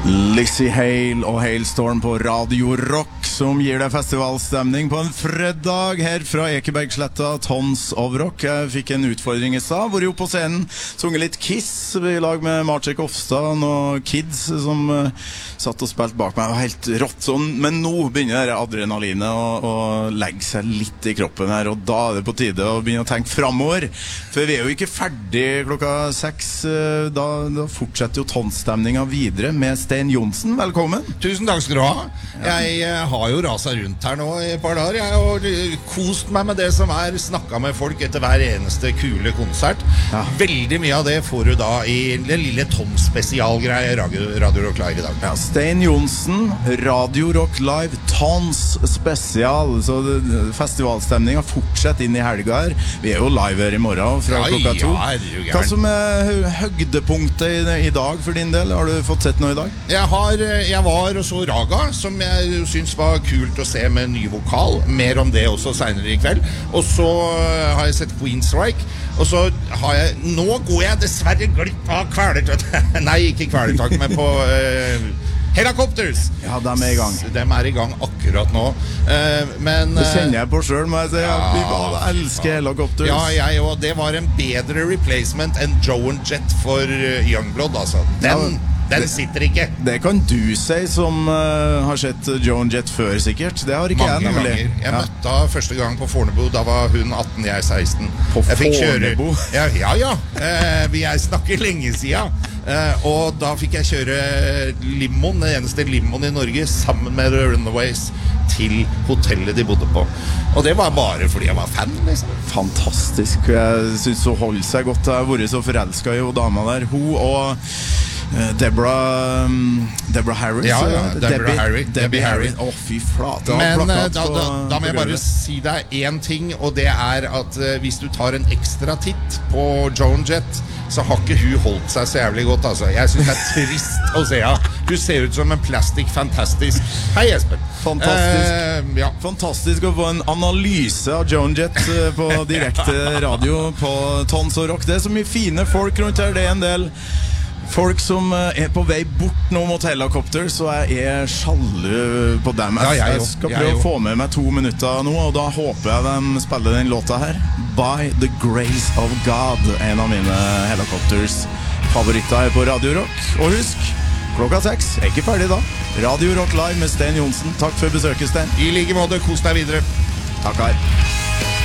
Lizzie Hale og Hailstorm på Radio Rock, som gir deg festivalstemning på en fredag her fra Ekebergsletta, Tons of Rock. Jeg fikk en utfordring i stad, hvor jeg oppe på scenen sunget litt Kiss i lag med Marcek Ofstad og Kids som satt og spilte bak meg. Det var helt rått sånn, men nå begynner adrenalinet å legge seg litt i kroppen her, og da er det på tide å begynne å tenke fremover, for vi er jo ikke ferdig klokka 6. Da fortsetter jo Tons-stemningen videre med Stein Johnsen. Velkommen. Tusen takk skal du ha. Jeg har jo raset rundt her nå i et par dager. Jeg har kost meg med det som snakket med folk etter hver eneste kule konsert. Ja. Veldig mye av det får du da i den lille Tons-spesialgreie Radio Rock Live i dag. Ja, Stein Johnsen, Radio Rock Live, Tons spesial. Så festivalstemningen fortsetter inn i helga her. Vi er jo live her i morgen fra klokka 2. Hva som høydepunktet i dag for din del? Har du fått sett noe i dag? Jeg var og så Raga, som jeg synes var kult å se med ny vokal. Mer om det også senere i kveld. Og så har jeg sett Queenstrike. Og så har jeg... Nå går jeg dessverre glipp av Kvelertak. Nei, ikke Kvelertak, men på... Helicopters! Ja, de er i gang. De er i gang akkurat nå. Men det kjenner jeg på selv, må jeg si. Jeg elsker Helicopters. Ja, jeg også. Det var en bedre replacement enn Joe and Jet for Youngblood, altså. Den sitter ikke. Det kan du si som har sett Joe and Jet før, sikkert. Det har ikke mange jeg, nemlig. Ganger. Jeg møtte henne første gang på Fornebu. Da var hun 18, jeg 16. På Fornebu? Ja. Jeg snakker lenge siden. Og da fikk jeg kjøre limoen, den eneste limoen i Norge, sammen med The Runaways, til hotellet de bodde på. Og det var bare fordi jeg var fan, liksom. Fantastisk. Jeg synes hun holder seg godt. Jeg har vært så forelsket i hun dama der. Hun og Deborah Harris. Ja, Debbie Harry. Fy flate. Men da må jeg bare si deg en ting, og det er at hvis du tar en ekstra titt på Joan Jett, så har ikke hun holdt seg så jævlig godt, altså. Jeg synes det er trist å se henne. Hun ser ut som en plastic fantastisk. Hei, Espen. Fantastisk. Ja. Fantastisk å få en analyse av Joan Jett på direkte radio på Tons of Rock. Det er så mye fine folk rundt her. Det er en del folk som er på vei bort nå mot Helicopters, så jeg er sjalu på dem. Jeg skal prøve å få med meg 2 minutter nå, og da håper jeg de spiller den låta her. By the Grace of God, en av mine Helicopters favoritter her på Radio Rock. Og husk, klokka 6, jeg er ikke ferdig da. Radio Rock Live med Stein Johnsen. Takk for besøket, Stein. I like måte, kos deg videre. Takk her.